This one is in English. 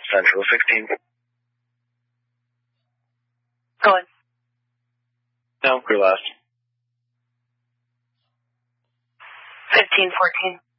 Central 16. Go on. No, you're last. 1514.